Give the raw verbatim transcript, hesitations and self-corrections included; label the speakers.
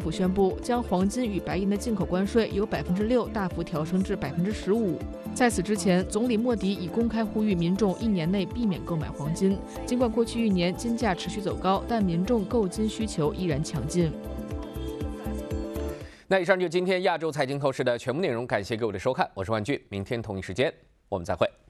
Speaker 1: 府宣布将黄金与白银的进口关税由百分之六大幅调升至百分之十五。在此之前，总理莫迪已公开呼吁民众一年内避免购买黄金。尽管过去一年金价持续走高，但民众购金需求依然强劲。
Speaker 2: 那以上就是今天亚洲财经透视的全部内容，感谢各位的收看，我是万俊，明天同一时间我们再会。